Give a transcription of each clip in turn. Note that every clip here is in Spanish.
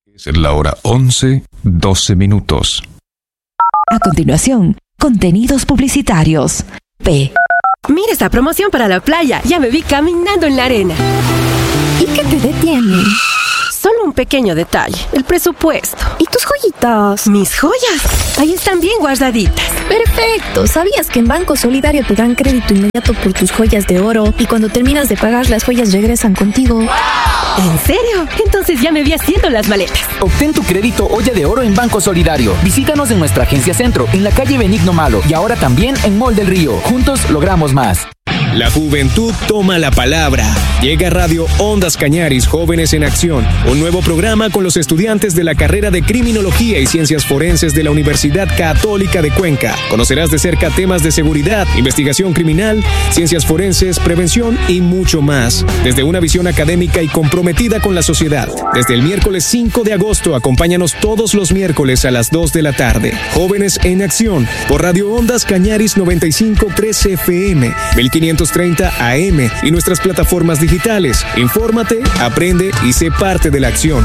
Es la hora 11:12. A continuación, contenidos publicitarios. P. Mira esta promoción para la playa. Ya me vi caminando en la arena. ¿Y qué te detiene? Solo un pequeño detalle, el presupuesto. ¿Y tus joyitas? Mis joyas, ahí están bien guardaditas. Perfecto. ¿Sabías que en Banco Solidario te dan crédito inmediato por tus joyas de oro y cuando terminas de pagar las joyas regresan contigo? ¿En serio? Entonces ya me vi haciendo las maletas. Obtén tu crédito olla de oro en Banco Solidario. Visítanos en nuestra agencia Centro, en la calle Benigno Malo y ahora también en Mall del Río. Juntos logramos más. La juventud toma la palabra. Llega Radio Ondas Cañaris Jóvenes en Acción, un nuevo programa con los estudiantes de la carrera de Criminología y Ciencias Forenses de la Universidad Católica de Cuenca. Conocerás de cerca temas de seguridad, investigación criminal, ciencias forenses, prevención y mucho más. Desde una visión académica y comprometida con la sociedad. Desde el miércoles 5 de agosto, acompáñanos todos los miércoles a las 2 de la tarde. Jóvenes en Acción, por Radio Ondas Cañaris 95.3 FM, 1530 AM y nuestras plataformas digitales. Infórmate, aprende y sé parte de la acción.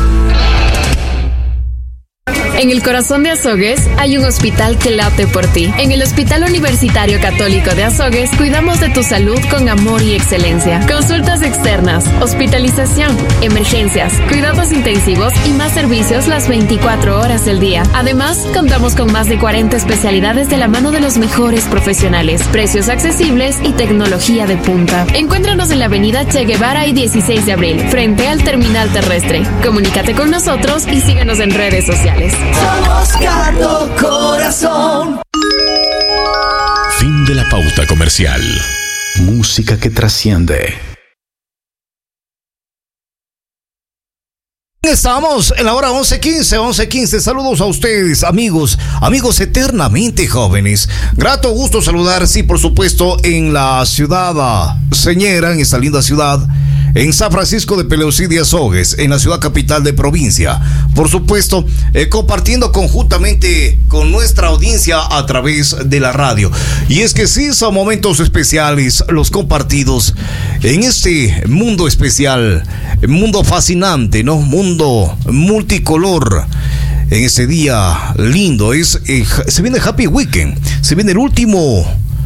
En el corazón de Azogues hay un hospital que late por ti. En el Hospital Universitario Católico de Azogues cuidamos de tu salud con amor y excelencia. Consultas externas, hospitalización, emergencias, cuidados intensivos y más servicios las 24 horas del día. Además, contamos con más de 40 especialidades de la mano de los mejores profesionales, precios accesibles y tecnología de punta. Encuéntranos en la avenida Che Guevara y 16 de abril, frente al terminal terrestre. Comunícate con nosotros y síguenos en redes sociales. Somos Cardo Corazón. Fin de la pauta comercial. Música que trasciende. Estamos en la hora 11:15. Saludos a ustedes, amigos eternamente jóvenes. Grato gusto saludar, sí, por supuesto, en la ciudad señera, en esta linda ciudad, en San Francisco de Peleusí de Azogues, en la ciudad capital de provincia. Por supuesto, compartiendo conjuntamente con nuestra audiencia a través de la radio. Y es que sí, son momentos especiales los compartidos en este mundo especial, mundo fascinante, ¿no? Mundo multicolor. En este día lindo, se viene Happy Weekend, se viene el último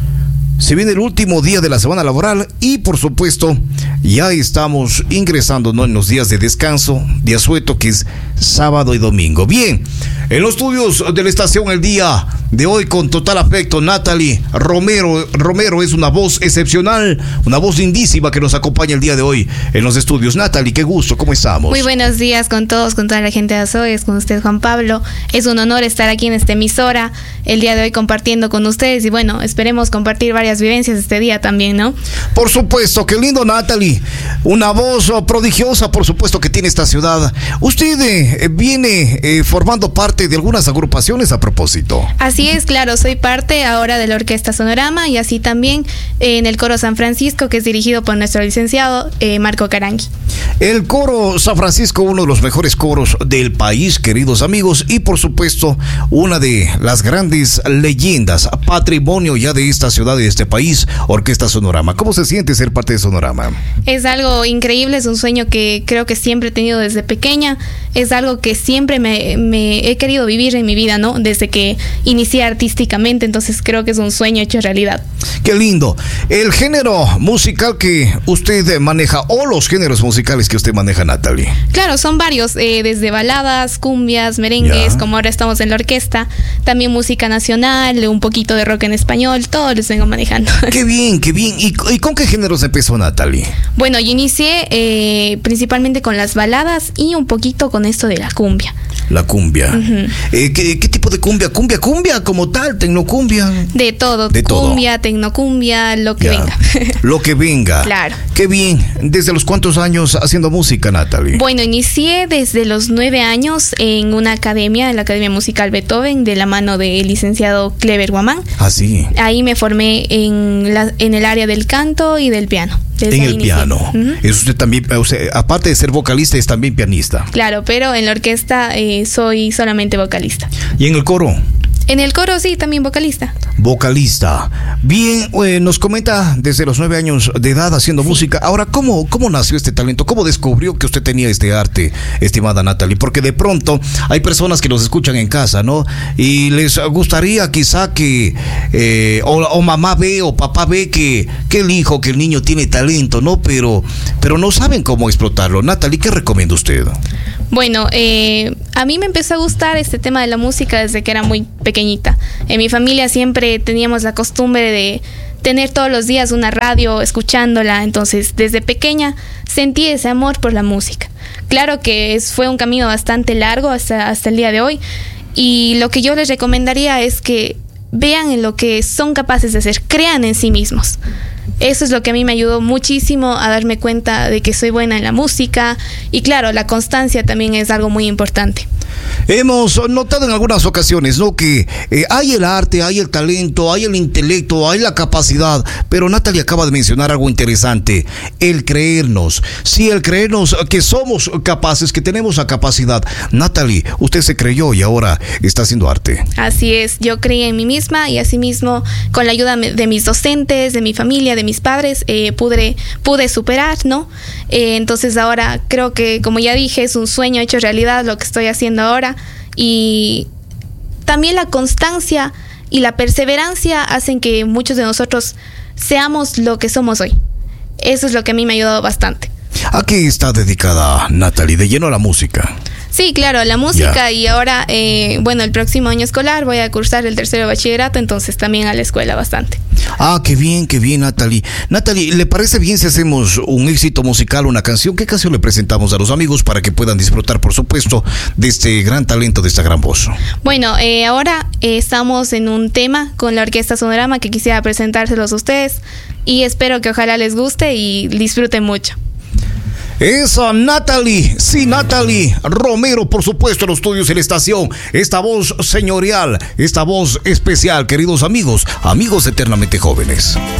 día de la semana laboral y por supuesto ya estamos ingresando, ¿no?, en los días de descanso, de asueto, que es sábado y domingo. Bien, en los estudios de la estación el día de hoy, con total afecto, Natalie Romero. Romero es una voz excepcional, una voz lindísima que nos acompaña el día de hoy en los estudios. Natalie, qué gusto, ¿cómo estamos? Muy buenos días con todos, con toda la gente de Azogues, con usted, Juan Pablo. Es un honor estar aquí en esta emisora el día de hoy compartiendo con ustedes y bueno, esperemos compartir varias vivencias este día también, ¿no? Por supuesto, qué lindo, Natalie. Una voz prodigiosa, por supuesto, que tiene esta ciudad. Usted viene formando parte de algunas agrupaciones a propósito. Así es, claro, soy parte ahora de la Orquesta Sonorama y así también en el Coro San Francisco, que es dirigido por nuestro licenciado Marco Carangui. El Coro San Francisco, uno de los mejores coros del país, queridos amigos, y por supuesto, una de las grandes leyendas, patrimonio ya de esta ciudad y de este país, Orquesta Sonorama. ¿Cómo se siente ser parte de Sonorama? Es algo increíble, es un sueño que creo que siempre he tenido desde pequeña, es algo que siempre me he querido vivir en mi vida, ¿no? Desde que inicié artísticamente, entonces creo que es un sueño hecho realidad. Qué lindo. El género musical que usted maneja, o los géneros musicales que usted maneja, Natalie. Claro, son varios, desde baladas, cumbias, merengues, ya, como ahora estamos en la orquesta, también música nacional, un poquito de rock en español, todo los vengo manejando. Qué bien, qué bien. ¿Y con qué géneros empezó, Natalie? Bueno, yo inicié principalmente con las baladas y un poquito con esto de la cumbia. La cumbia. Uh-huh. ¿Qué tipo de cumbia? ¿Cumbia como tal? ¿Tecnocumbia? De todo. De cumbia, todo. Tecnocumbia, lo que venga. Lo que venga. Claro. Qué bien. ¿Desde los cuántos años haciendo música, Natalie? Bueno, inicié desde los 9 años en una academia, en la Academia Musical Beethoven, de la mano del licenciado Clever Guamán. Ah, sí. Ahí me formé en el área del canto y del piano. En el piano. Uh-huh. Es usted también, aparte de ser vocalista, es también pianista. Claro, pero en la orquesta soy solamente vocalista. ¿Y en el coro? En el coro sí, también vocalista. Vocalista. Bien, nos comenta desde los 9 años de edad haciendo música. Ahora, ¿cómo nació este talento? ¿Cómo descubrió que usted tenía este arte, estimada Natalie? Porque de pronto hay personas que nos escuchan en casa, ¿no? Y les gustaría quizá que o mamá ve o papá ve que el hijo, que el niño tiene talento, ¿no? Pero no saben cómo explotarlo. Natalie, ¿qué recomienda usted? Bueno, a mí me empezó a gustar este tema de la música desde que era muy pequeñita. En mi familia siempre teníamos la costumbre de tener todos los días una radio escuchándola, entonces desde pequeña sentí ese amor por la música. Claro que fue un camino bastante largo hasta el día de hoy, y lo que yo les recomendaría es que vean en lo que son capaces de hacer, crean en sí mismos. Eso es lo que a mí me ayudó muchísimo a darme cuenta de que soy buena en la música, y claro, la constancia también es algo muy importante. Hemos notado en algunas ocasiones, ¿no?, que hay el arte, hay el talento, hay el intelecto, hay la capacidad, pero Natalie acaba de mencionar algo interesante, el creernos. Sí, el creernos que somos capaces, que tenemos la capacidad. Natalie, usted se creyó y ahora está haciendo arte. Así es, yo creí en mí misma y asimismo con la ayuda de mis docentes, de mi familia, de mis padres, pude superar, ¿no? Entonces ahora creo que, como ya dije, es un sueño hecho realidad lo que estoy haciendo ahora, y también la constancia y la perseverancia hacen que muchos de nosotros seamos lo que somos hoy. Eso es lo que a mí me ha ayudado bastante. ¿A qué está dedicada Natalie? ¿De lleno a la música? Sí, claro, la música, y ahora, el próximo año escolar voy a cursar el 3º bachillerato, entonces también a la escuela bastante. Ah, qué bien, Natalie. Natalie, ¿le parece bien si hacemos un éxito musical, una canción? ¿Qué canción le presentamos a los amigos para que puedan disfrutar, por supuesto, de este gran talento, de esta gran voz? Bueno, ahora estamos en un tema con la Orquesta Sonorama que quisiera presentárselos a ustedes, y espero que ojalá les guste y disfruten mucho. Esa Natalie, sí, Natalie Romero, por supuesto, en los estudios en la estación. Esta voz señorial, esta voz especial, queridos amigos eternamente jóvenes.